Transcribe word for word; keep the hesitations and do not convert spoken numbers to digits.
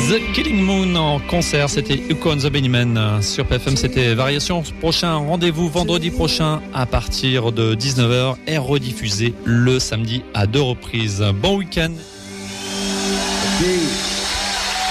The Killing Moon en concert, c'était Uko and the Bunnymen. Sur P F M, c'était Variation. Prochain rendez-vous vendredi prochain à partir de dix-neuf heures et rediffusé le samedi à deux reprises. Bon week-end